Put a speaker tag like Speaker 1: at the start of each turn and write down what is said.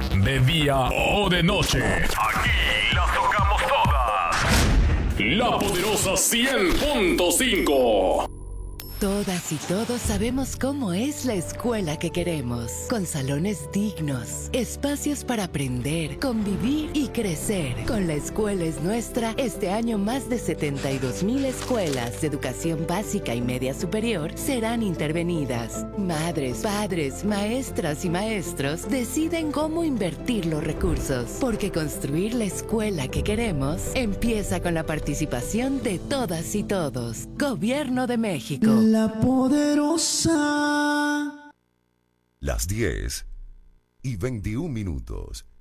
Speaker 1: De día o de noche. Aquí las tocamos todas. La Poderosa 100.5.
Speaker 2: Todas y todos sabemos cómo es la escuela que queremos, con salones dignos, espacios para aprender, convivir y crecer. Con La Escuela es Nuestra, este año más de 72,000 escuelas de educación básica y media superior serán intervenidas. Madres, padres, maestras y maestros deciden cómo invertir los recursos, porque construir la escuela que queremos empieza con la participación de todas y todos. Gobierno de México.
Speaker 3: La Poderosa.
Speaker 4: Las 10:21.